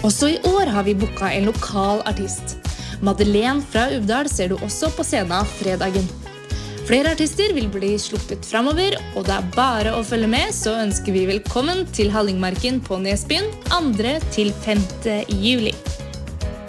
Også I år har vi booket en lokal artist. Madeleine fra Uvdal ser du også på scenen fredagen. Flere artister vil bli sluppet fremover, og det bare å følge med, så ønsker vi velkommen til Hallingmarken på Nesbyen 2. til 5. juli.